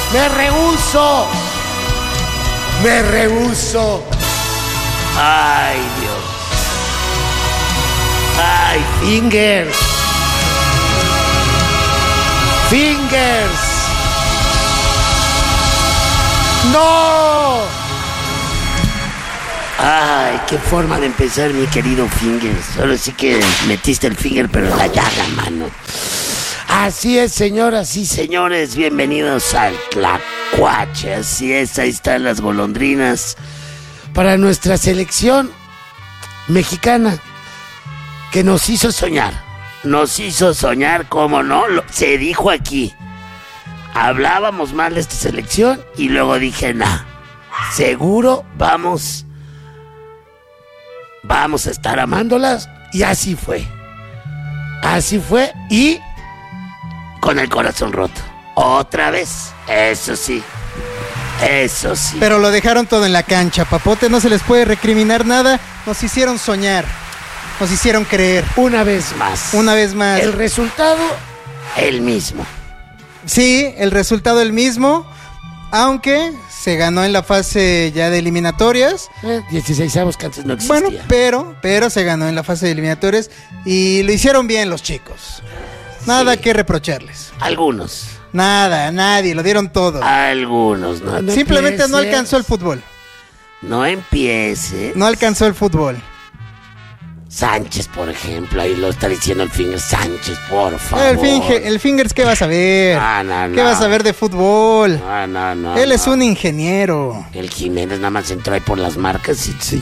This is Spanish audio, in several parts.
Me rehúso. Me rehúso. Ay, Dios. Ay, Fingers. Fingers. ¡No! Ay, qué forma de empezar, mi querido Fingers. Ahora sí que metiste el finger, pero la llaga, mano. Así es, señoras y señores, bienvenidos al Tlacuache. Así es, ahí están las golondrinas para nuestra selección mexicana que nos hizo soñar. Nos hizo soñar, ¿cómo no? Se dijo aquí. Hablábamos mal de esta selección y luego dije, nah, seguro vamos a estar amándolas. Y así fue. Así fue y con el corazón roto. Otra vez. Eso sí. Eso sí. Pero lo dejaron todo en la cancha, Papote. No se les puede recriminar nada. Nos hicieron soñar. Nos hicieron creer. Una vez más. Una vez más. El resultado, el mismo. Sí, el resultado el mismo. Aunque se ganó en la fase ya de eliminatorias. 16avos que antes no existía. Bueno, pero se ganó en la fase de eliminatorias. Y lo hicieron bien los chicos. Nada que reprocharles. Algunos. Nada, nadie, lo dieron todo. Algunos, no. Simplemente no alcanzó el fútbol. No empiece. No alcanzó el fútbol. Sánchez, por ejemplo, ahí lo está diciendo el Fingers. Sánchez, por favor. El Fingers, ¿qué vas a ver? No. ¿Qué vas a ver de fútbol? No. Él es un ingeniero. El Jiménez nada más entró ahí por las marcas y sí.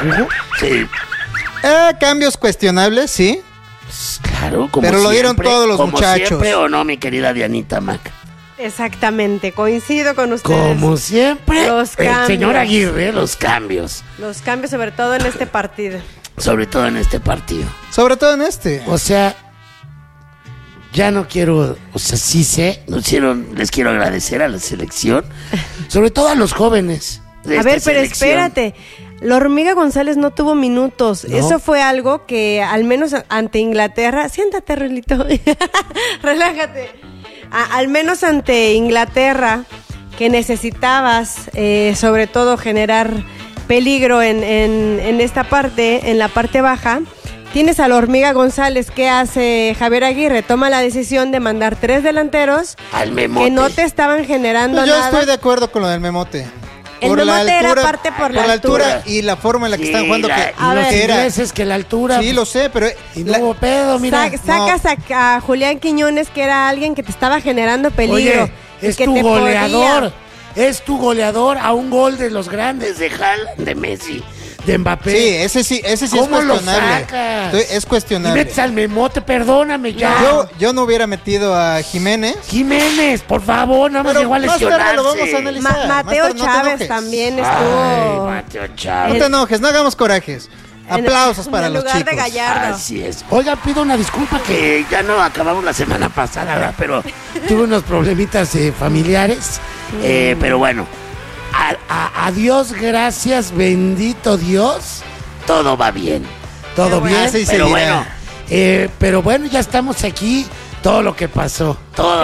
Cambios cuestionables, sí. Pues, claro, como pero siempre, lo dieron todos los muchachos. ¿Siempre o no, mi querida Dianita Mac? Exactamente, coincido con ustedes. Como siempre, los cambios. El señor Aguirre, los cambios. Los cambios, sobre todo en este partido. Sobre todo en este partido. Sobre todo en este. O sea, ya no quiero, sí sé, les quiero agradecer a la selección, sobre todo a los jóvenes de A ver, esta pero selección. espérate. La Hormiga González no tuvo minutos. ¿No? Eso fue algo que, al menos ante Inglaterra... Siéntate, Relito. Relájate. Al menos ante Inglaterra, que necesitabas, sobre todo, generar peligro en esta parte, en la parte baja. Tienes a la Hormiga González. ¿Qué hace Javier Aguirre? Toma la decisión de mandar 3 delanteros al memote, que no te estaban generando pues yo nada. Yo estoy de acuerdo con lo del memote. El memote era parte por la altura. Y la forma en la que están jugando. Es que la altura. Sí, lo sé, pero. Y no hubo pedo, mira. Sacas a Julián Quiñones, que era alguien que te estaba generando peligro. Oye, es tu goleador. Es tu goleador a un gol de los grandes, de Haaland, de Messi, de Mbappé. Sí, ese sí es cuestionable. Lo sacas? Es cuestionable. Y metes al memote, perdóname ya. Yo no hubiera metido a Jiménez. Por favor, nada más llegó a lesionarse. Lo vamos a analizar. Mateo Chávez también estuvo. Mateo Chávez. No te enojes, no hagamos corajes. Aplausos para los chicos. En lugar de Gallardo. Así es. Oiga, pido una disculpa que ya no acabamos la semana pasada, ¿verdad? Pero tuve unos problemitas familiares. Pero bueno, a Dios gracias, bendito Dios, todo va bien. Todo bien, pero bueno, ya estamos aquí. Todo lo que pasó.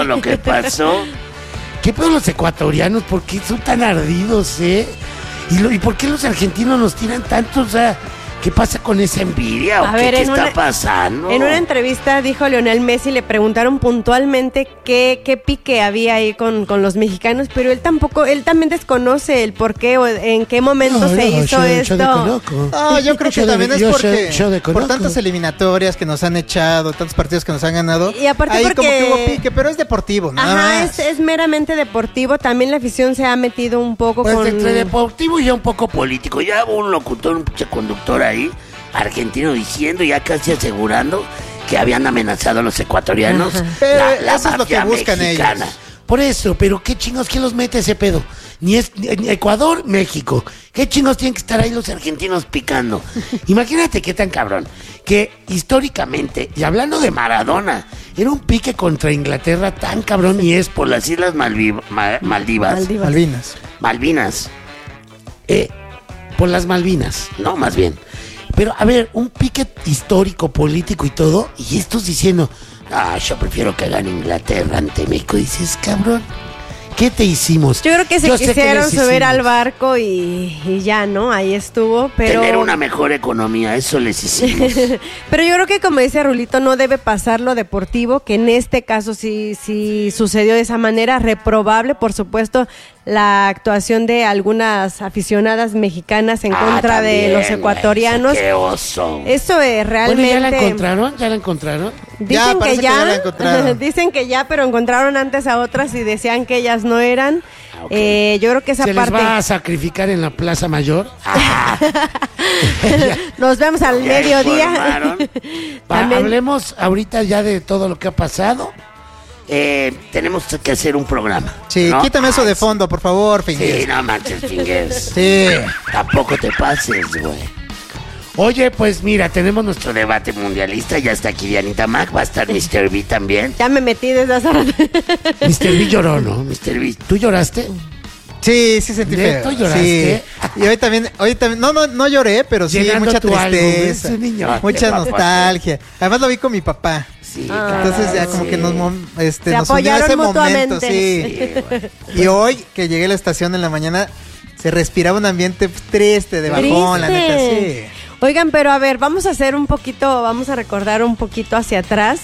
¿Qué pedo los ecuatorianos? ¿Por qué son tan ardidos, ¿Y por qué los argentinos nos tiran tanto? O sea, ¿qué pasa con esa envidia? ¿Qué está pasando? En una entrevista dijo Lionel Messi, le preguntaron puntualmente qué pique había ahí con los mexicanos, pero él también desconoce el por qué o en qué momento se hizo esto. Yo creo que también es porque por tantas eliminatorias que nos han echado, tantos partidos que nos han ganado, y aparte ahí porque como que hubo pique, pero es deportivo, nada más. Es meramente deportivo. También la afición se ha metido un poco con... entre deportivo y ya un poco político. Ya hubo un locutor, un pinche conductor ahí, argentino, diciendo, ya casi asegurando que habían amenazado a los ecuatorianos. Pero eso es lo que buscan mexicana. Ellos. Por eso, pero qué chingos, ¿quién los mete ese pedo? Ni Ecuador, México. ¿Qué chingos tienen que estar ahí los argentinos picando? Imagínate qué tan cabrón. Que históricamente, y hablando de Maradona, era un pique contra Inglaterra tan cabrón, y es por las Islas Malvinas. Por las Malvinas, no, más bien. Pero, a ver, un pique histórico, político y todo, y estos diciendo, yo prefiero que gane Inglaterra ante México. Dices, cabrón, ¿Qué te hicimos? Yo creo que se Yo sé que quisieron les subir hicimos. al barco y ya, ¿no? Ahí estuvo, pero... Tener una mejor economía, eso les hicimos. Pero yo creo que, como dice Rulito, no debe pasar lo deportivo, que en este caso sí sucedió de esa manera. Reprobable, por supuesto, la actuación de algunas aficionadas mexicanas en contra de los también, ecuatorianos. güey, qué oso. Eso es realmente... Bueno, ¿ya la encontraron? ¿Ya la encontraron? Ya, Dicen parece que que ya ya, la encontraron. dicen que ya, pero encontraron antes a otras y decían que ellas no eran. Ok. Yo creo que esa ¿Se parte... les va a sacrificar en la Plaza Mayor? Nos vemos al Ya mediodía. informaron. También- Hablemos ahorita ya de todo lo que ha pasado. Tenemos que hacer un programa. Sí, ¿no? quítame eso de fondo, por favor, Sí, Fingers. no manches, Fingers. Sí. Tampoco te pases, güey. Oye, pues mira, tenemos nuestro debate mundialista. Ya está aquí Dianita Mac. Va a estar Mr. B también. Ya me metí desde hace rato. Mr. B lloró, ¿no? Mr. B, ¿tú lloraste? Sí, sentí ¿Neto feo. lloraste? Sí. Y hoy también, no lloré, pero sí, Llenando mucha tu álbum, tristeza, es un niñote, mucha papá. nostalgia. Además lo vi con mi papá. Sí, Entonces ya como sí. que nos Se unió ese apoyaron momento, mutuamente. sí. Sí, güey. Y hoy que llegué a la estación en la mañana, se respiraba un ambiente triste, de bajón, la neta, sí. Oigan, pero a ver, vamos a recordar un poquito hacia atrás.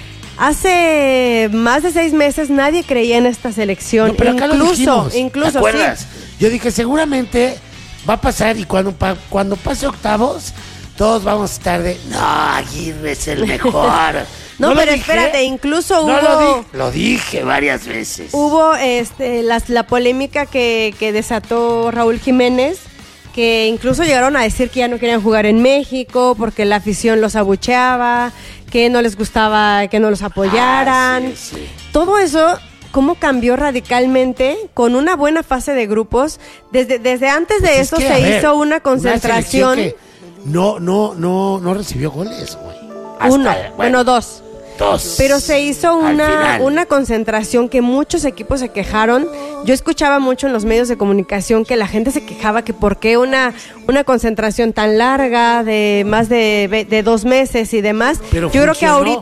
Hace más de 6 meses nadie creía en esta selección. No, pero acá lo dijimos, ¿te incluso, acuerdas? sí. Yo dije, seguramente va a pasar y cuando pase octavos, todos vamos a estar de, no, Aguirre es el mejor. No, lo pero dije? espérate, incluso No hubo... lo dije varias veces. Hubo la polémica que desató Raúl Jiménez, que incluso llegaron a decir que ya no querían jugar en México porque la afición los abucheaba, que no les gustaba que no los apoyaran. Sí, sí. Todo eso, ¿cómo cambió radicalmente con una buena fase de grupos? Desde antes de Pues es eso que, se a ver, hizo una una concentración. selección que no recibió goles, güey. Bueno, dos. Dos. Pero se hizo Al final. una concentración que muchos equipos se quejaron. Yo escuchaba mucho en los medios de comunicación que la gente se quejaba que por qué una concentración tan larga de más de 2 meses y demás. Pero yo creo que funcionó.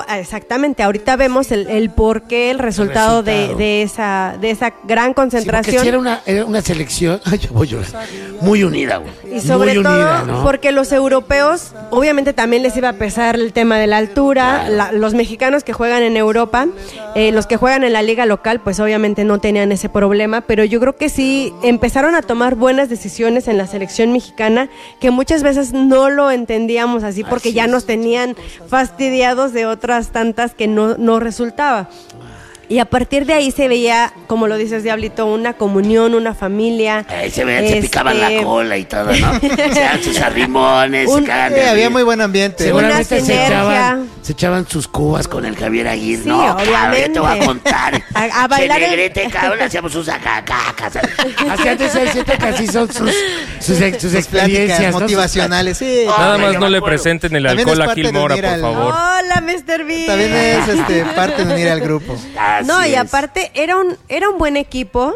ahorita vemos el por qué, el resultado, de esa gran concentración. Sí, porque sí era una selección, ay, yo voy a llorar, muy unida, güey. Y sobre muy todo unida, ¿no? porque los europeos, obviamente también les iba a pesar el tema de la altura. Claro. Los mexicanos que juegan en Europa, los que juegan en la liga local, pues obviamente no tenían ese problema, pero yo creo que sí empezaron a tomar buenas decisiones en la selección mexicana, que muchas veces no lo entendíamos así porque Así ya es. nos tenían fastidiados de otras tantas que no resultaba. Y a partir de ahí se veía, como lo dices, Diablito, una comunión, una familia. Ahí se veían, se picaban la cola y todo, ¿no? Se dan sus arrimones, se cagan de había risa. muy buen ambiente. Seguramente Una se sinergia. echaban sus cubas con el Javier Aguirre. Sí, No, cabrón, obviamente. te voy a contar. A bailar Che, el- negrete, cabrón, hacíamos sus acacacas. Así antes se siento que así son sus Sus experiencias, pláticas ¿no? motivacionales, sí. Ah, Nada yo más me no le acuerdo. presenten el También alcohol es a parte de Gilmora, unir por al- favor. Hola, Mr. B. También es parte de unir al grupo. Así No, y es. aparte era un buen equipo.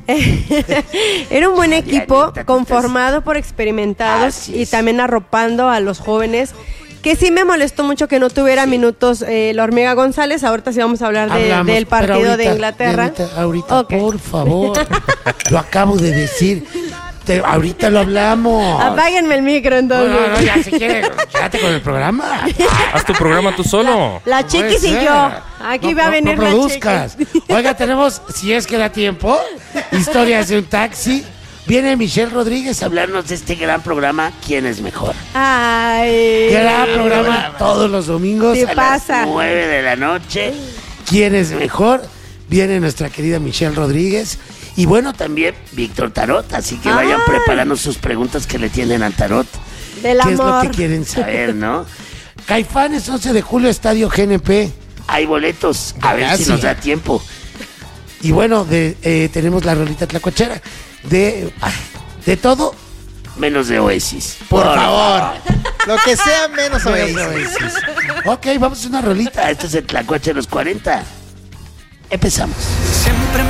Era un buen equipo Dianita, conformado por experimentados Así y es. también arropando a los jóvenes. Que sí me molestó mucho que no tuviera minutos la Hormiga González. Ahorita sí vamos a hablar Hablamos, del pero partido de ahorita, Inglaterra. Dianita, ahorita, Ok. por favor. Lo acabo de decir. Ahorita lo hablamos. Apáguenme el micro entonces. No, ya si quieres, quédate con el programa. Haz tu programa tú solo. La chiquis Puede y ser. yo. Aquí va a venir no la produzcas. chiquis. Oiga, tenemos, si es que da tiempo, historias de un taxi. Viene Michelle Rodríguez a hablarnos de este gran programa, ¿Quién es mejor? Ay. Gran programa todos los domingos ¿Qué a pasa? las 9 de la noche. ¿Quién es mejor? Viene nuestra querida Michelle Rodríguez. Y bueno, también Víctor Tarot. Así que vayan Ay. preparando sus preguntas que le tienen al Tarot. Del ¿Qué es lo amor. que quieren saber, no? Caifanes, 11 de julio, Estadio GNP. Hay boletos. A ver si Gracias. nos da tiempo. Y bueno, tenemos la rolita tlacuachera. De todo, menos de Oasis. Por favor. Lo que sea menos Menos de Oasis. Oasis. Ok, vamos a una rolita. Esto es el Tlacuache de los 40. Empezamos. Siempre